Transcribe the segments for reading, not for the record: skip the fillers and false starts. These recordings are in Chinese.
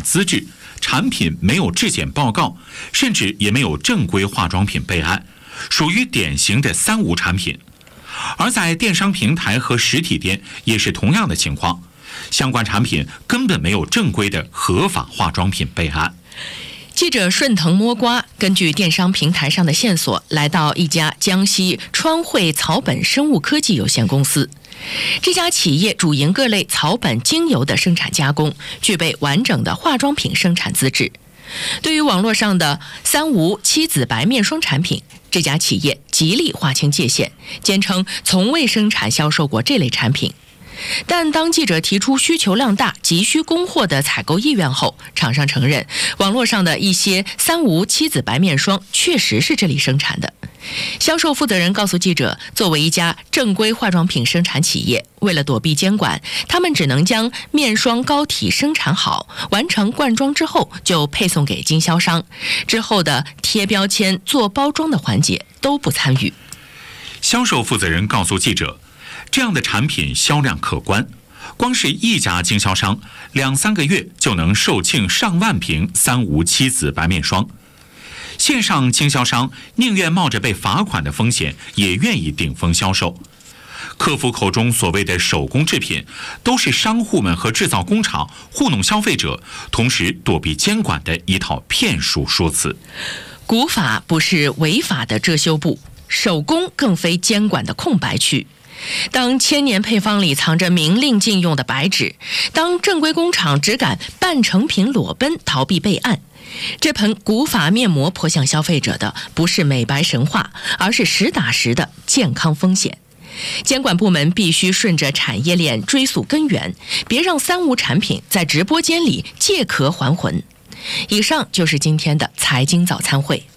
资质，产品没有质检报告，甚至也没有正规化妆品备案，属于典型的三无产品。而在电商平台和实体店也是同样的情况，相关产品根本没有正规的合法化妆品备案。 记者顺藤摸瓜，根据电商平台上的线索，来到一家江西川汇草本生物科技有限公司。这家企业主营各类草本精油的生产加工，具备完整的化妆品生产资质。对于网络上的三无七子白面霜产品，这家企业极力划清界限，坚称从未生产销售过这类产品。但当记者提出需求量大、急需供货的采购意愿后，厂商承认网络上的一些三无七子白面霜确实是这里生产的。销售负责人告诉记者，作为一家正规化妆品生产企业，为了躲避监管，他们只能将面霜膏体生产好，完成灌装之后就配送给经销商，之后的贴标签、做包装的环节都不参与。 销售负责人告诉记者，这样的产品销量可观，光是一家经销商2-3个月就能售罄上万瓶三无七子白面霜。线上经销商宁愿冒着被罚款的风险，也愿意顶风销售。客服口中所谓的手工制品，都是商户们和制造工厂糊弄消费者，同时躲避监管的一套骗术说辞。 古法不是违法的遮羞布，手工更非监管的空白区。当千年配方里藏着明令禁用的白纸，当正规工厂只敢半成品裸奔逃避备案，这盆古法面膜泼向消费者的不是美白神话，而是实打实的健康风险。监管部门必须顺着产业链追溯根源，别让三无产品在直播间里借壳还魂。以上就是今天的财经早餐会。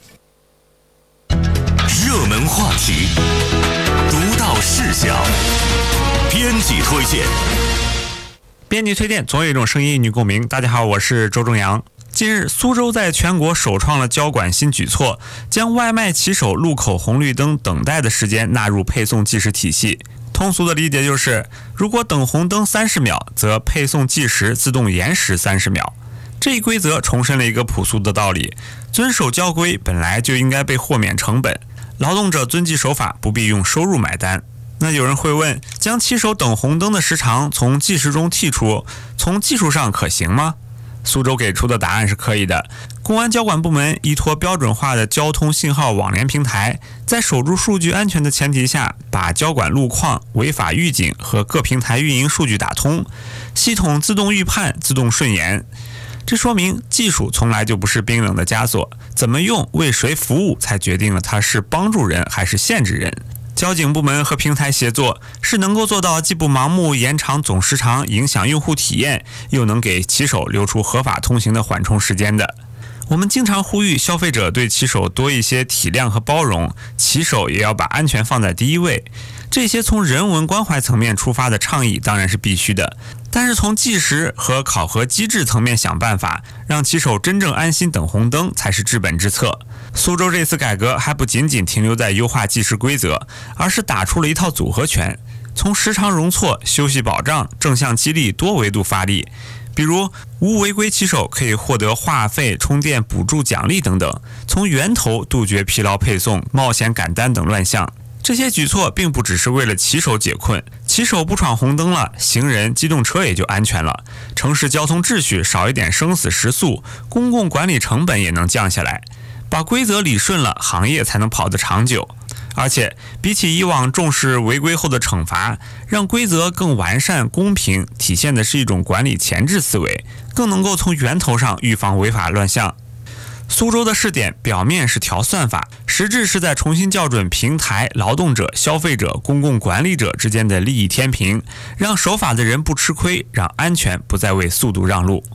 热门话题，独到视角，编辑推荐。 编辑推荐，总有一种声音与你共鸣。大家好，我是周正阳。近日，苏州在全国首创了交管新举措，将外卖骑手路口红绿灯等待的时间纳入配送计时体系。通俗的理解就是，如果等红灯30秒，则配送计时自动延时30秒。这一规则重申了一个朴素的道理：遵守交规本来就应该被豁免成本，劳动者遵纪守法，不必用收入买单。那有人会问，将骑手等红灯的时长从计时中剔除，从技术上可行吗？苏州给出的答案是可以的。公安交管部门依托标准化的交通信号网联平台，在守住数据安全的前提下，把交管路况、违法预警和各平台运营数据打通，系统自动预判、自动顺延。这说明技术从来就不是冰冷的枷锁，怎么用、为谁服务，才决定了它是帮助人还是限制人。交警部门和平台协作，是能够做到既不盲目延长总时长影响用户体验，又能给骑手留出合法通行的缓冲时间的。我们经常呼吁消费者对骑手多一些体谅和包容，骑手也要把安全放在第一位。这些从人文关怀层面出发的倡议当然是必须的，但是从计时和考核机制层面想办法，让骑手真正安心等红灯才是治本之策。苏州这次改革还不仅仅停留在优化计时规则，而是打出了一套组合拳，从时长容错、休息保障、正向激励多维度发力。比如无违规骑手可以获得话费、充电补助奖励等等，从源头杜绝疲劳配送、冒险赶单等乱象。这些举措并不只是为了骑手解困，骑手不闯红灯了，行人、机动车也就安全了，城市交通秩序少一点生死时速，公共管理成本也能降下来，把规则理顺了，行业才能跑得长久。而且比起以往重视违规后的惩罚，让规则更完善公平，体现的是一种管理前置思维，更能够从源头上预防违法乱象。苏州的试点表面是调算法，实质是在重新校准平台、劳动者、消费者、公共管理者之间的利益天平，让守法的人不吃亏，让安全不再为速度让路。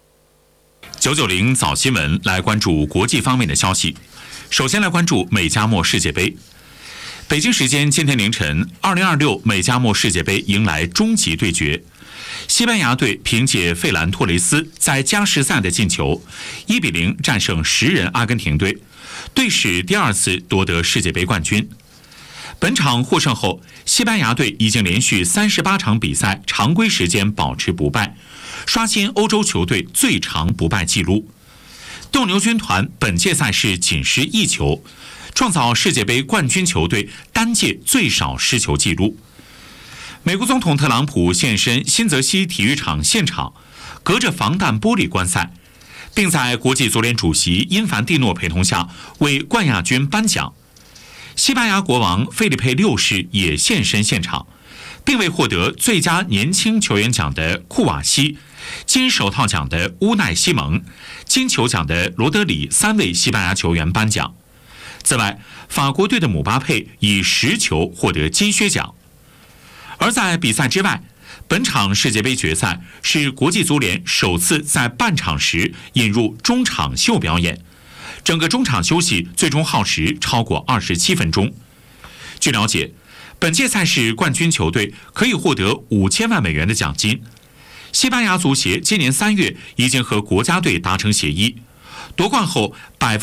990早新闻来关注国际方面的消息。首先来关注美加墨世界杯。北京时间今天凌晨，2026美加墨世界杯迎来终极对决。西班牙队凭借费兰托雷斯在加时赛的进球，1-0战胜10人阿根廷队，队史第2次夺得世界杯冠军。本场获胜后，西班牙队已经连续38场比赛常规时间保持不败， 刷新欧洲球队最长不败纪录。斗牛军团本届赛事仅失1球，创造世界杯冠军球队单届最少失球纪录。美国总统特朗普现身新泽西体育场现场，隔着防弹玻璃观赛，并在国际足联主席因凡蒂诺陪同下为冠亚军颁奖。西班牙国王费利佩6世也现身现场，并为获得最佳年轻球员奖的库瓦西、金手套奖的乌奈西蒙、金球奖的罗德里3位西班牙球员颁奖。此外，法国队的姆巴佩以10球获得金靴奖。而在比赛之外，本场世界杯决赛是国际足联首次在半场时引入中场秀表演，整个中场休息最终耗时超过27分钟。据了解，本届赛事冠军球队可以获得5000万美元的奖金。西班牙足协今年3月已经和国家队达成协议，夺冠后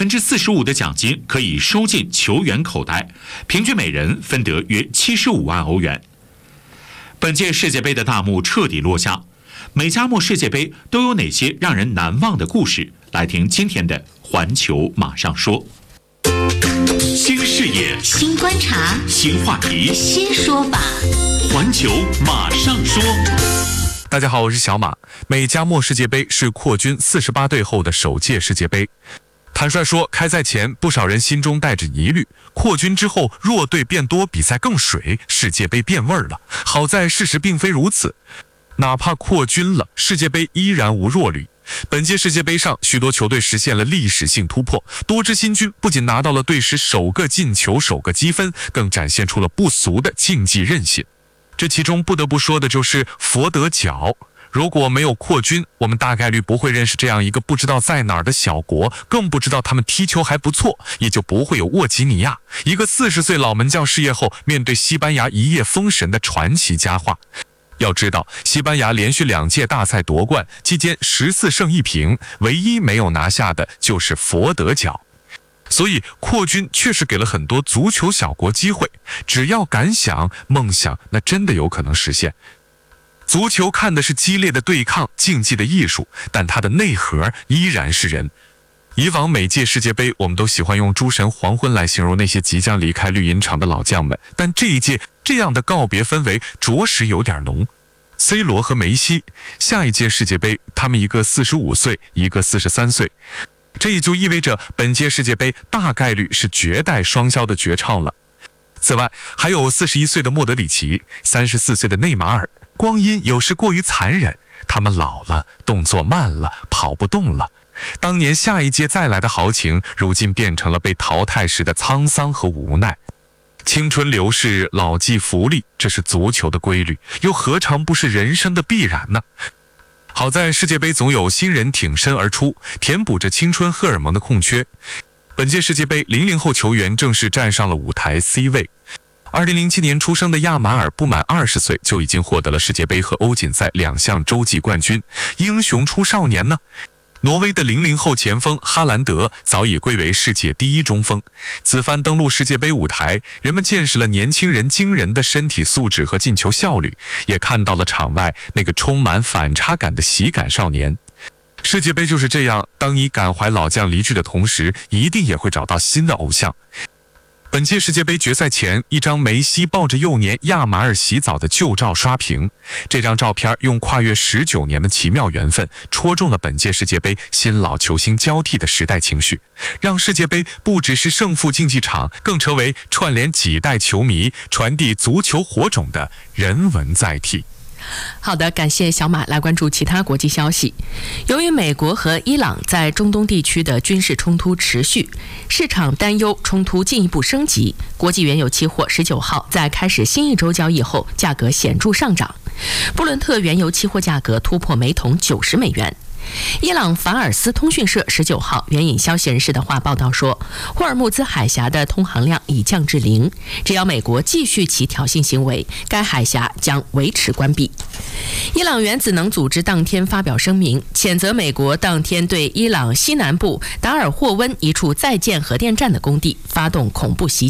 45%的奖金可以收进球员口袋，平均每人分得约75万欧元。本届世界杯的大幕彻底落下，每家末世界杯都有哪些让人难忘的故事？来听今天的环球马上说。新视野， 新观察， 新话题， 新说法。 环球马上说。 大家好，我是小马。美加墨世界杯是扩军48队后的首届世界杯。坦率说，开赛前不少人心中带着疑虑，扩军之后弱队变多，比赛更水，世界杯变味儿了。好在事实并非如此，哪怕扩军了，世界杯依然无弱旅。本届世界杯上，许多球队实现了历史性突破，多支新军不仅拿到了队史首个进球、首个积分，更展现出了不俗的竞技韧性。这其中不得不说的就是佛得角。如果没有扩军，我们大概率不会认识这样一个不知道在哪儿的小国，更不知道他们踢球还不错，也就不会有沃吉尼亚一个40岁老门将失业后面对西班牙一夜封神的传奇佳话。要知道，西班牙连续2届大赛夺冠，期间14胜1平，唯一没有拿下的就是佛得角。所以扩军确实给了很多足球小国机会，只要敢想，梦想那真的有可能实现。足球看的是激烈的对抗、竞技的艺术，但它的内核依然是人。以往每届世界杯，我们都喜欢用诸神黄昏来形容那些即将离开绿茵场的老将们，但这一届这样的告别氛围着实有点浓。C 罗和梅西，下一届世界杯，他们一个45岁，一个43岁，这也就意味着本届世界杯大概率是绝代双骄的绝唱了。此外，还有41岁的莫德里奇，34岁的内马尔。光阴有时过于残忍，他们老了，动作慢了，跑不动了。当年下一届再来的豪情，如今变成了被淘汰时的沧桑和无奈。青春流逝，老骥伏枥，这是足球的规律，又何尝不是人生的必然呢？好在世界杯总有新人挺身而出，填补着青春荷尔蒙的空缺。本届世界杯00后球员正式站上了舞台 C 位。2007年出生的亚马尔不满20岁就已经获得了世界杯和欧锦赛2项洲际冠军，英雄出少年呢。挪威的00后前锋哈兰德早已归为世界第1中锋，此番登陆世界杯舞台，人们见识了年轻人惊人的身体素质和进球效率，也看到了场外那个充满反差感的喜感少年。世界杯就是这样，当你感怀老将离去的同时，一定也会找到新的偶像。本届世界杯决赛前，一张梅西抱着幼年亚马尔洗澡的旧照刷屏。这张照片用跨越19年的奇妙缘分，戳中了本届世界杯新老球星交替的时代情绪，让世界杯不只是胜负竞技场，更成为串联几代球迷、传递足球火种的人文载体。 好的，感谢小马。来关注其他国际消息。由于美国和伊朗在中东地区的军事冲突持续，市场担忧冲突进一步升级，国际原油期货19号在开始新一周交易后，价格显著上涨。布伦特原油期货价格突破每桶90美元。伊朗法尔斯通讯社19号援引消息人士的话报道说，霍尔木兹海峡的通航量已降至0，只要美国继续其挑衅行为，该海峡将维持关闭。伊朗原子能组织当天发表声明，谴责美国当天对伊朗西南部达尔霍温一处在建核电站的工地发动恐怖袭击。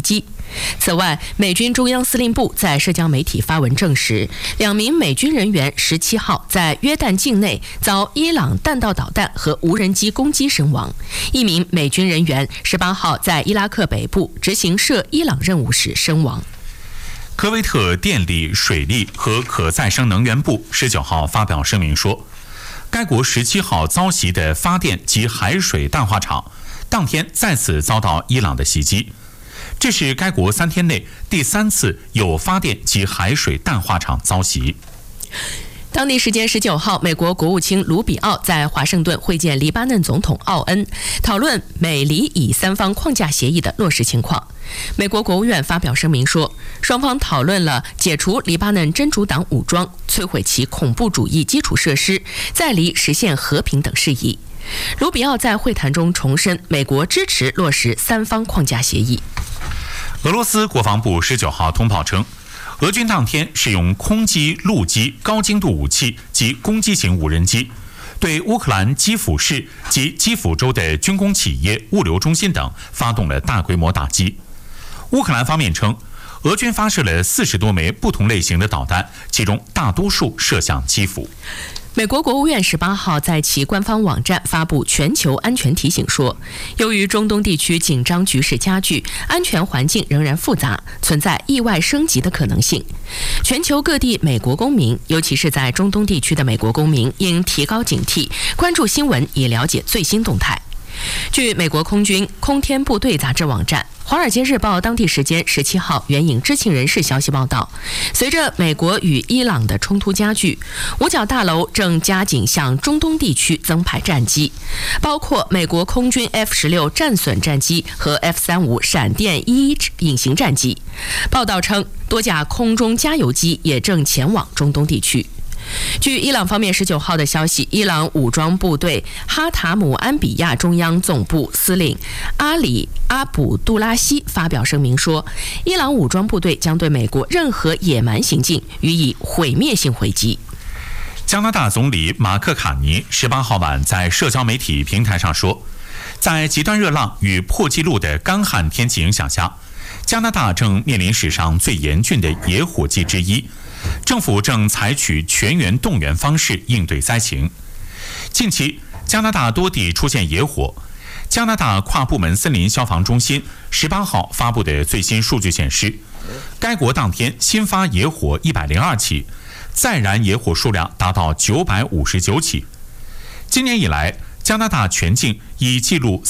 此外，美军中央司令部在社交媒体发文证实，2名美军人员17号在约旦境内遭伊朗弹道导弹和无人机攻击身亡；1名美军人员18号在伊拉克北部执行涉伊朗任务时身亡。 科威特电力、水利和可再生能源部19号发表声明说，该国17号遭袭的发电及海水淡化厂当天再次遭到伊朗的袭击，这是该国3天内第3次有发电及海水淡化厂遭袭。 当地时间19号，美国国务卿卢比奥在华盛顿会见黎巴嫩总统奥恩，讨论美黎以3方框架协议的落实情况。美国国务院发表声明说，双方讨论了解除黎巴嫩真主党武装、摧毁其恐怖主义基础设施、在黎实现和平等事宜。卢比奥在会谈中重申，美国支持落实3方框架协议。 俄罗斯国防部19号通报称，俄军当天使用空机、陆基、高精度武器及攻击型无人机，对乌克兰基辅市及基辅州的军工企业、物流中心等发动了大规模打击。乌克兰方面称，俄军发射了40多枚不同类型的导弹，其中大多数射向基辅。 美国国务院18号在其官方网站发布全球安全提醒说，由于中东地区紧张局势加剧，安全环境仍然复杂，存在意外升级的可能性。全球各地美国公民，尤其是在中东地区的美国公民，应提高警惕，关注新闻以了解最新动态。据美国空军空天部队杂志网站，《华尔街日报》当地时间17号援引知情人士消息报道，随着美国与伊朗的冲突加剧，五角大楼正加紧向中东地区增派战机，包括美国空军 F-16战损战机和 F-35闪电1隐形战机。报道称，多架空中加油机也正前往中东地区。据伊朗方面19号的消息，伊朗武装部队哈塔姆安比亚中央总部司令阿里阿卜杜拉希发表声明说，伊朗武装部队将对美国任何野蛮行径予以毁灭性回击。 加拿大总理马克卡尼18号晚在社交媒体平台上说，在极端热浪与破纪录的干旱天气影响下，加拿大正面临史上最严峻的野火季之一。政府正采取全员动员方式应对灾情。近期，加拿大多地出现野火。加拿大跨部门森林消防中心18号发布的最新数据显示，该国当天新发野火102起，再燃野火数量达到959起。今年以来，加拿大全境已记录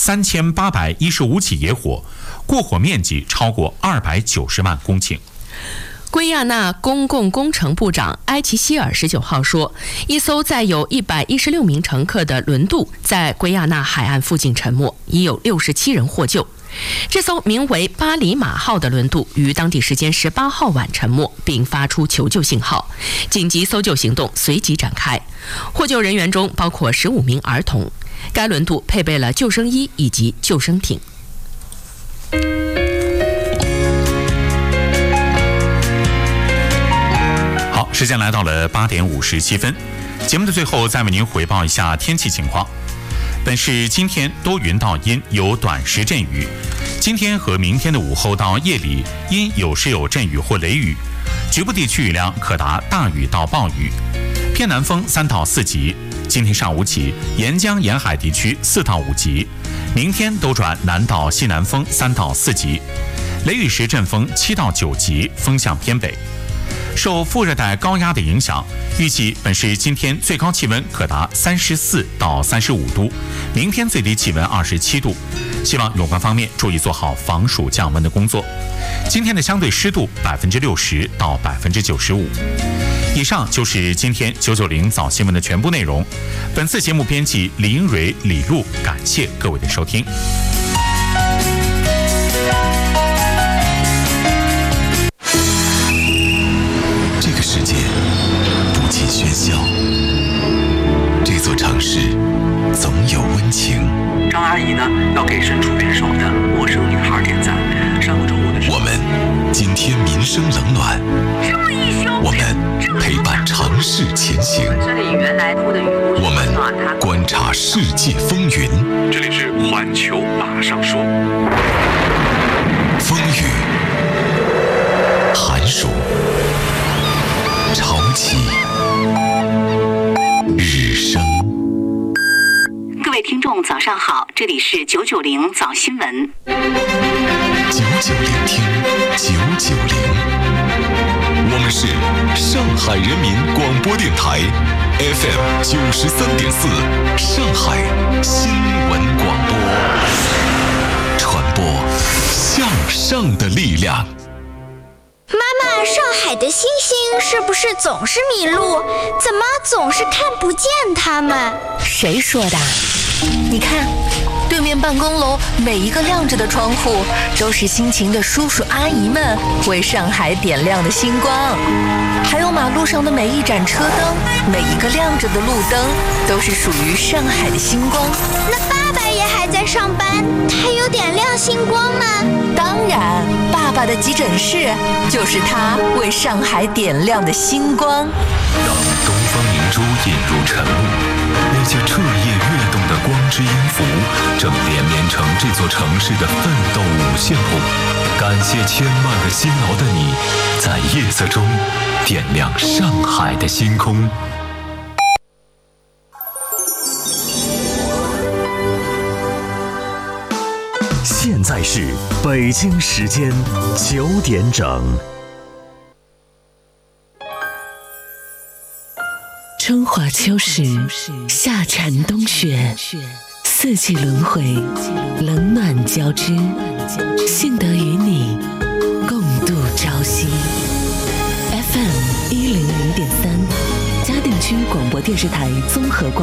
3815起野火，过火面积超过290万公顷。 圭亚那公共工程部长埃奇希尔19号说，一艘载有116名乘客的轮渡在圭亚那海岸附近沉没，已有67人获救。这艘名为巴里马号的轮渡于当地时间18号晚沉没，并发出求救信号，紧急搜救行动随即展开。获救人员中包括15名儿童。该轮渡配备了救生衣以及救生艇。 时间来到了8点57分，节目的最后再为您回报一下天气情况。本市今天多云到阴，有短时阵雨。今天和明天的午后到夜里，阴有时有阵雨或雷雨，局部地区雨量可达大雨到暴雨。偏南风3到4级。今天上午起，沿江沿海地区4到5级，明天都转南到西南风3到4级，雷雨时阵风7到9级，风向偏北。受副热带高压的影响，预计本市今天最高气温可达34到35度，明天最低气温27度。希望有关方面注意做好防暑降温的工作。今天的相对湿度60%到95%。以上就是今天990早新闻的全部内容。本次节目编辑李英蕊、李璐，感谢各位的收听。 这个世界不尽喧嚣，这座城市总有温情。 张阿姨呢，要给身处援手的陌生女孩点赞。上个周五的时候， 我们今天民生冷暖，我们陪伴城市前行，我们观察世界风云。 这里是环球马上说， 风雨众早上好，这里是990早新闻。 99听990，我们是上海人民广播电台 FM 93.4，上海新闻广播，传播向上的力量。 妈妈，上海的星星是不是总是迷路？怎么总是看不见它们？ 谁说的？你看，对面办公楼每一个亮着的窗户，都是辛勤的叔叔阿姨们为上海点亮的星光。还有马路上的每一盏车灯，每一个亮着的路灯，都是属于上海的星光。 那爸爸也还在上班，他有点亮星光吗？ 当然，爸爸的急诊室就是他为上海点亮的星光。 当东方明珠引入晨雾，那些彻夜跃动的光之音符正连绵成这座城市的奋斗五线谱。感谢千万个辛劳的你，在夜色中点亮上海的星空。 现在是北京时间9点整。 春华秋实，夏蝉冬雪，四季轮回，冷暖交织，幸得与你共度朝夕。FM 100.3，嘉定区广播电视台综合广播